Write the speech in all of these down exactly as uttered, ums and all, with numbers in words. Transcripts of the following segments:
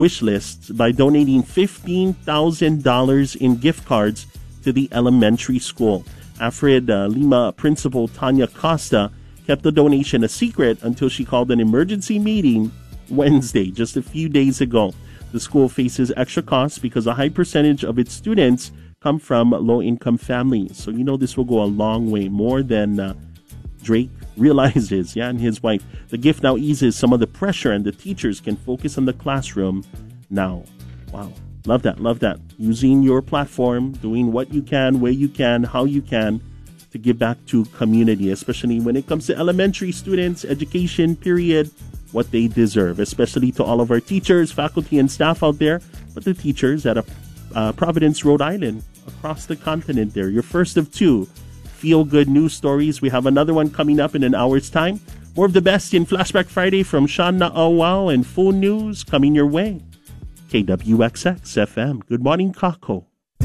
wish list by donating fifteen thousand dollars in gift cards to the elementary school. Alfred uh, Lima principal Tanya Costa kept the donation a secret until she called an emergency meeting Wednesday, just a few days ago. The school faces extra costs because a high percentage of its students come from low-income families. So you know this will go a long way, more than uh, Drake realizes, yeah, and his wife. The gift now eases some of the pressure, and the teachers can focus on the classroom now. Wow. Love that, love that. Using your platform, doing what you can, where you can, how you can to give back to community, especially when it comes to elementary students, education, period, what they deserve, especially to all of our teachers, faculty, and staff out there, but the teachers at a, uh, Providence, Rhode Island, across the continent there. Your first of two feel-good news stories. We have another one coming up in an hour's time. More of the best in Flashback Friday from Sean Naawao and Full News coming your way. K W X X F M. Good morning, Kako.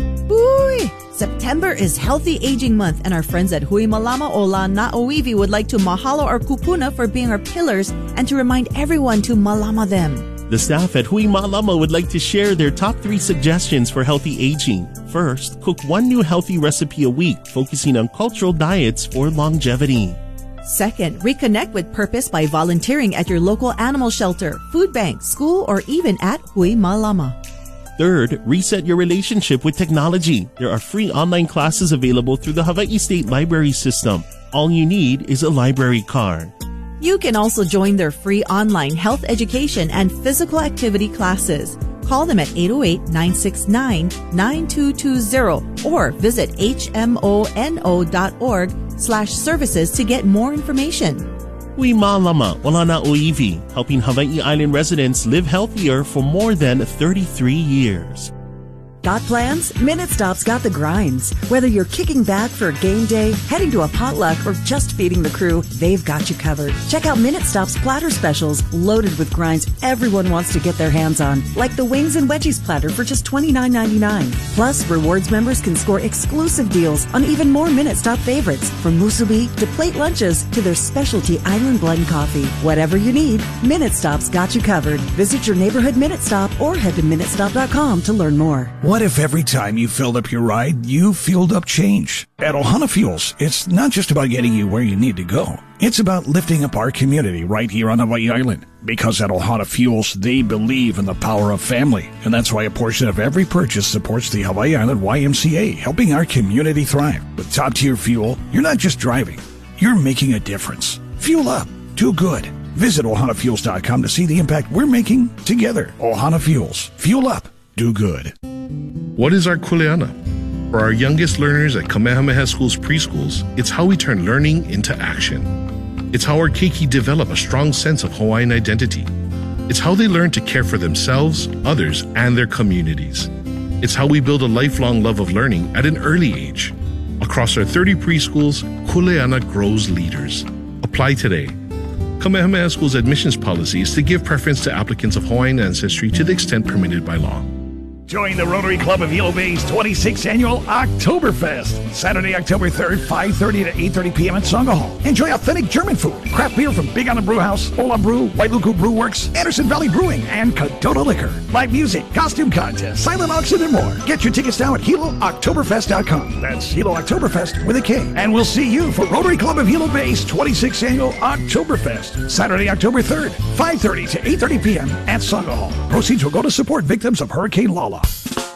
Uy! September is Healthy Aging Month, and our friends at Hui Malama Ola Na'oivi would like to mahalo our kupuna for being our pillars and to remind everyone to malama them. The staff at Hui Malama would like to share their top three suggestions for healthy aging. First, cook one new healthy recipe a week, focusing on cultural diets for longevity. Second, reconnect with purpose by volunteering at your local animal shelter, food bank, school, or even at Hui Malama. Third, reset your relationship with technology. There are free online classes available through the Hawaii State Library system. All you need is a library card. You can also join their free online health education and physical activity classes. Call them at eight oh eight, nine six nine, nine two two zero or visit h m o n o dot org slash services to get more information. Hui Malama Ola Na'oivi, helping Hawaii Island residents live healthier for more than thirty-three years. Got plans? Minute Stop's got the grinds. Whether you're kicking back for a game day, heading to a potluck, or just feeding the crew, they've got you covered. Check out Minute Stop's platter specials, loaded with grinds everyone wants to get their hands on, like the wings and wedgies platter for just twenty-nine ninety-nine. Plus, rewards members can score exclusive deals on even more Minute Stop favorites, from musubi to plate lunches to their specialty island blend coffee. Whatever you need, Minute Stop's got you covered. Visit your neighborhood Minute Stop or head to minute stop dot com to learn more. What if every time you filled up your ride, you filled up change? At Ohana Fuels, it's not just about getting you where you need to go. It's about lifting up our community right here on Hawaii Island. Because at Ohana Fuels, they believe in the power of family. And that's why a portion of every purchase supports the Hawaii Island Y M C A, helping our community thrive. With top-tier fuel, you're not just driving, you're making a difference. Fuel up. Do good. Visit ohana fuels dot com to see the impact we're making together. Ohana Fuels. Fuel up. Do good. What is our kuleana? For our youngest learners at Kamehameha School's preschools, it's how we turn learning into action. It's how our keiki develop a strong sense of Hawaiian identity. It's how they learn to care for themselves, others, and their communities. It's how we build a lifelong love of learning at an early age. Across our thirty preschools, Kuleana grows leaders. Apply today. Kamehameha School's admissions policy is to give preference to applicants of Hawaiian ancestry to the extent permitted by law. Join the Rotary Club of Hilo Bay's twenty-sixth Annual Oktoberfest. Saturday, October third, five thirty to eight thirty p.m. at Songa Hall. Enjoy authentic German food, craft beer from Big Island Brew House, Ola Brew, Wailuku Brew Works, Anderson Valley Brewing, and Kadota Liquor. Live music, costume contest, silent auction, and more. Get your tickets now at hilo oktoberfest dot com. That's Hilo Oktoberfest with a K. And we'll see you for Rotary Club of Hilo Bay's twenty-sixth Annual Oktoberfest. Saturday, October third, five thirty to eight thirty p.m. at Songa Hall. Proceeds will go to support victims of Hurricane Lala.